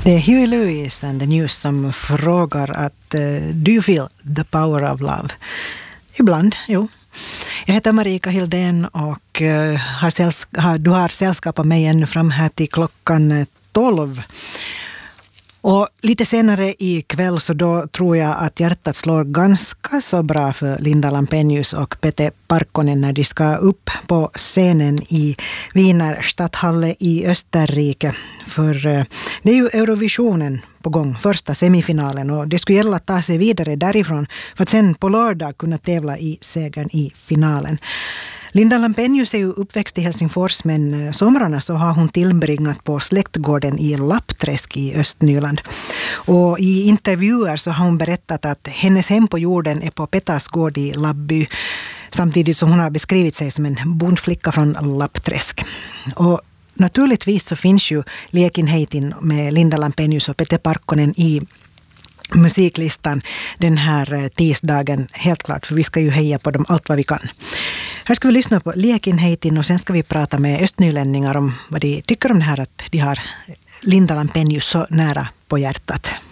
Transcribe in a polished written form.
Det är Huey Lewis and the News som frågar att do you feel the power of love? Ibland, jo. Jag heter Marika Hildén och du har sällskap av mig ännu fram här till klockan 12. Och lite senare i kväll så då tror jag att hjärtat slår ganska så bra för Linda Lampenius och Pete Parkkonen när de ska upp på scenen i Wiener Stadthalle i Österrike. För det är ju Eurovisionen på gång, första semifinalen, och det skulle gälla att ta sig vidare därifrån för att sen på lördag kunna tävla i segern i finalen. Linda Lampenius är ju uppväxt i Helsingfors, men somrarna så har hon tillbringat på släktgården i Lappträsk i Östnyland. Och i intervjuer så har hon berättat att hennes hem på jorden är på Petas gård i Lappby, samtidigt som hon har beskrivit sig som en bondflicka från Lappträsk. Och naturligtvis så finns ju Liekinheitin med Linda Lampenius och Pete Parkkonen i musiklistan den här tisdagen, helt klart, för vi ska ju heja på dem allt vad vi kan. Här ska vi lyssna på Liekinheitin och sen ska vi prata med östnylänningar om vad de tycker om det här att de har Linda Lampenius så nära på hjärtat.